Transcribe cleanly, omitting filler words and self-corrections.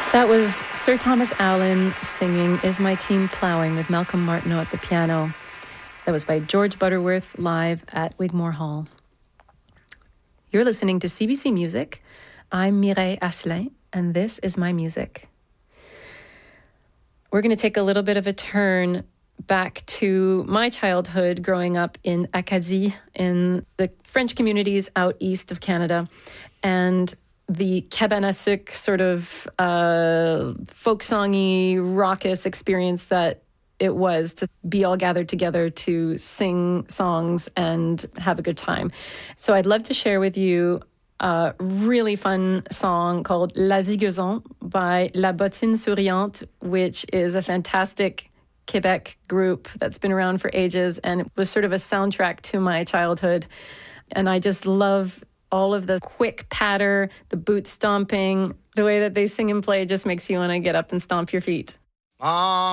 That was Sir Thomas Allen singing Is My Team Plowing with Malcolm Martineau at the piano. That was by George Butterworth live at Wigmore Hall. You're listening to CBC Music. I'm Mireille Asselin, and this is my music. We're going to take a little bit of a turn back to my childhood growing up in Acadie, in the French communities out east of Canada, and the cabane à sucre sort of folk songy, raucous experience that it was to be all gathered together to sing songs and have a good time. So I'd love to share with you a really fun song called La Zigeuson by La Bottine Souriante, which is a fantastic Quebec group that's been around for ages, and it was sort of a soundtrack to my childhood. And I just love all of the quick patter, the boot stomping, the way that they sing and play just makes you want to get up and stomp your feet.